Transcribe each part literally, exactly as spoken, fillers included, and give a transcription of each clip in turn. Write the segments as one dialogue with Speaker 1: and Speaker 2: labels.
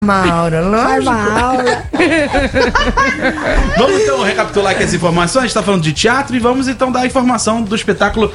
Speaker 1: Maura, lógico.
Speaker 2: aula.
Speaker 3: Vamos então recapitular aqui as informações. A gente tá falando de teatro e vamos então dar a informação do espetáculo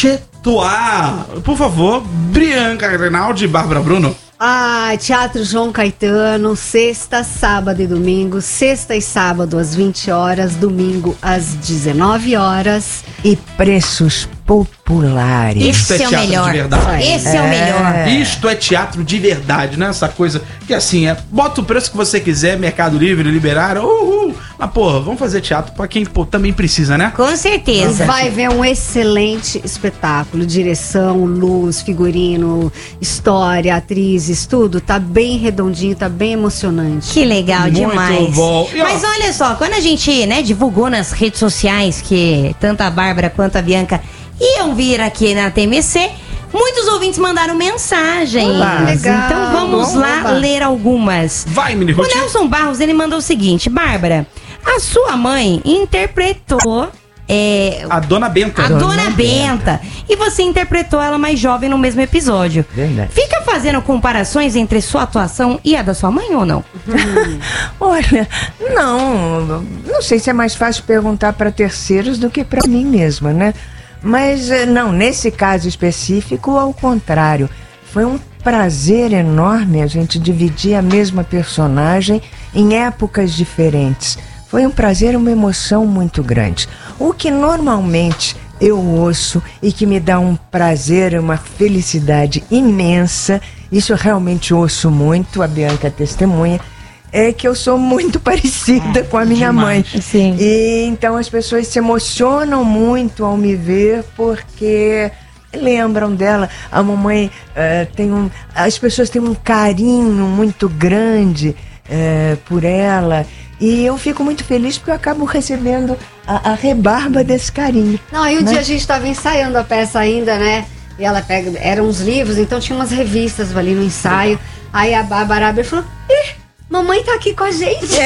Speaker 3: Chetuá. Por favor, Bianca Reinaldi e Bárbara Bruno.
Speaker 2: Ah, Teatro João Caetano, sexta, sábado e domingo. Sexta e sábado às vinte horas, domingo às dezenove horas.
Speaker 1: E preços populares.
Speaker 3: Isto é
Speaker 4: Esse é o
Speaker 3: teatro
Speaker 4: melhor.
Speaker 3: de verdade.
Speaker 4: Esse é o melhor.
Speaker 3: Isto é teatro de verdade, né? Essa coisa que assim, é, bota o preço que você quiser, Mercado Livre, liberar, uhul. Mas, porra, vamos fazer teatro pra quem pô, também precisa, né?
Speaker 4: Com certeza.
Speaker 2: Vai ver um excelente espetáculo. Direção, luz, figurino, história, atrizes, tudo. Tá bem redondinho, tá bem emocionante.
Speaker 4: Que legal
Speaker 3: Muito
Speaker 4: demais.
Speaker 3: bom. E, ó,
Speaker 4: Mas olha só, quando a gente, né, divulgou nas redes sociais que tanto a Bárbara quanto a Bianca iam vir aqui na T M C, muitos ouvintes mandaram mensagens.
Speaker 1: Oba,
Speaker 2: legal.
Speaker 4: Então vamos
Speaker 2: Bom,
Speaker 4: lá
Speaker 2: oba.
Speaker 4: ler algumas.
Speaker 3: vai, Mini
Speaker 4: O
Speaker 3: Ruth.
Speaker 4: Nelson Barros, ele mandou o seguinte: Bárbara, a sua mãe interpretou é,
Speaker 3: A Dona Benta.
Speaker 4: a Dona Benta. E você interpretou ela mais jovem no mesmo episódio.
Speaker 1: Verdade.
Speaker 4: Fica fazendo comparações entre sua atuação e a da sua mãe ou não?
Speaker 1: Olha, não, não sei se é mais fácil perguntar para terceiros do que para mim mesma, né? Mas eh, não, nesse caso específico, ao contrário, foi um prazer enorme a gente dividir a mesma personagem em épocas diferentes. Foi um prazer, uma emoção muito grande. O que normalmente eu ouço e que me dá um prazer, uma felicidade imensa, isso eu realmente ouço muito, a Bianca testemunha, é que eu sou muito parecida com a minha
Speaker 3: demais.
Speaker 1: mãe.
Speaker 4: Sim.
Speaker 1: E então as pessoas se emocionam muito ao me ver porque lembram dela. A mamãe eh, tem um, as pessoas têm um carinho muito grande eh, por ela. E eu fico muito feliz porque eu acabo recebendo a, a rebarba desse carinho.
Speaker 2: Não, aí um
Speaker 1: né?
Speaker 2: dia a gente tava ensaiando a peça ainda, né? E ela pega, eram uns livros, então tinha umas revistas ali no ensaio. Aí a Bárbara abriu e falou: Ih, mamãe tá aqui com a gente.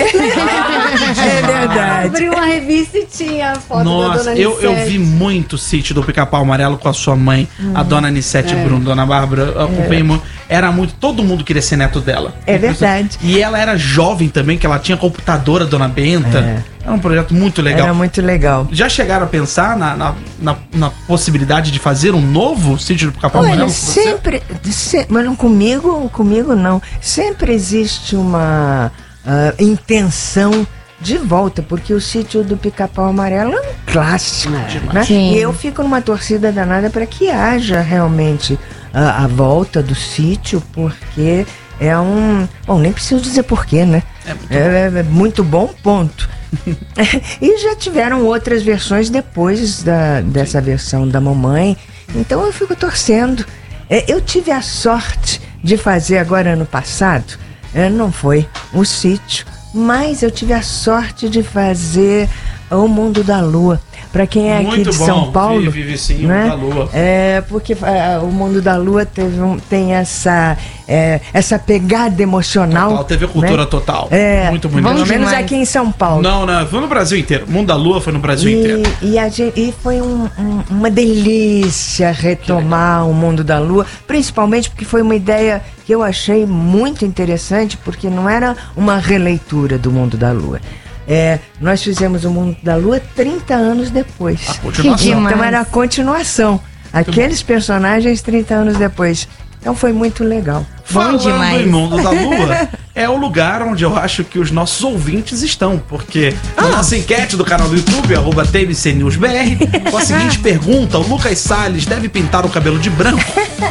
Speaker 1: É verdade.
Speaker 2: Abriu uma revista e tinha a foto da
Speaker 3: Nossa,
Speaker 2: Dona
Speaker 3: eu, eu
Speaker 2: Nissete.
Speaker 3: vi muito o Sítio do Pica-Pau Amarelo com a sua mãe, a Dona Nissete Bruno, Dona Bárbara. Eu acompanhei muito. Era muito. Todo mundo queria ser neto dela.
Speaker 1: É verdade.
Speaker 3: E ela era jovem também, que ela tinha computadora, Dona Benta.
Speaker 1: É.
Speaker 3: Era um projeto muito legal.
Speaker 1: Era muito legal.
Speaker 3: Já chegaram a pensar na, na, na, na possibilidade de fazer um novo Sítio do Pica-Pau
Speaker 1: Olha,
Speaker 3: Amarelo com você?
Speaker 1: sempre, se- mas não comigo, comigo não. Sempre existe uma ah, intenção de volta, porque o Sítio do Pica-Pau Amarelo é um clássico, né?
Speaker 4: Sim.
Speaker 1: E eu fico numa torcida danada para que haja realmente a, a volta do sítio, porque é um... Bom, nem preciso dizer porquê, né?
Speaker 3: É muito
Speaker 1: É, é muito bom, ponto. E já tiveram outras versões depois da, dessa versão da mamãe. Então eu fico torcendo. É, eu tive a sorte de fazer agora ano passado, é, não foi o sítio, mas eu tive a sorte de fazer O Mundo da Lua. Para quem é aqui
Speaker 3: Muito
Speaker 1: de
Speaker 3: bom.
Speaker 1: São Paulo,
Speaker 3: Vive, vive sim, O
Speaker 1: né?
Speaker 3: Mundo da Lua.
Speaker 1: É, porque ah, O Mundo da Lua teve um, tem essa, é, essa pegada emocional.
Speaker 3: Total, T V Cultura
Speaker 1: né?
Speaker 3: Total.
Speaker 1: É,
Speaker 3: Muito bonito.
Speaker 1: pelo
Speaker 4: Bom
Speaker 1: menos
Speaker 4: demais.
Speaker 1: aqui em São Paulo.
Speaker 3: Não, não, foi no Brasil inteiro. O Mundo da Lua foi no Brasil inteiro.
Speaker 1: E, e, a gente, e foi um- um- uma delícia retomar o Mundo da Lua, principalmente porque foi uma ideia que eu achei muito interessante, porque não era uma releitura do Mundo da Lua. É, nós fizemos o Mundo da Lua trinta anos depois.
Speaker 3: A continuação.
Speaker 4: Que demais.
Speaker 1: Então era a continuação. Aqueles personagens trinta anos depois. Então foi muito legal.
Speaker 3: Falando
Speaker 4: demais.
Speaker 3: em Mundo da Lua, é o lugar onde eu acho que os nossos ouvintes estão, porque na nossa enquete do canal do YouTube, arroba T M C News B R, com a seguinte pergunta: o Lucas Salles deve pintar o cabelo de branco?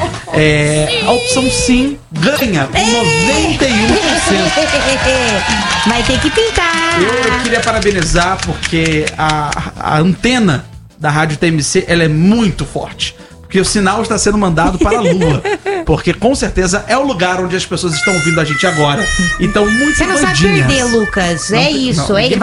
Speaker 3: É, a opção sim ganha com noventa e um por cento.
Speaker 4: Vai ter que pintar.
Speaker 3: Eu, eu queria parabenizar porque a, a antena da Rádio T M C ela é muito forte. Porque o sinal está sendo mandado para a Lua. Porque com certeza é o lugar onde as pessoas estão ouvindo a gente agora. Então, muito
Speaker 4: Você não sabe
Speaker 3: doidinhas.
Speaker 4: perder, Lucas.
Speaker 3: Não
Speaker 4: É
Speaker 3: tem-
Speaker 4: isso.
Speaker 3: não,
Speaker 4: é
Speaker 3: ninguém